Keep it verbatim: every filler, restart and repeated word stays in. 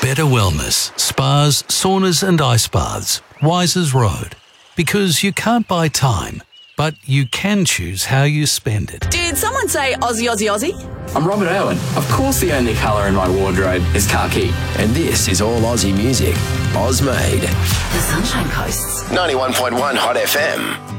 better wellness, spas, saunas and ice baths. Wisers Road. Because you can't buy time, but you can choose how you spend it. Did someone say Aussie, Aussie, Aussie? I'm Robert Irwin. Of course the only colour in my wardrobe is khaki. And this is all Aussie music. Oz made. The Sunshine Coast. ninety-one point one Hot F M.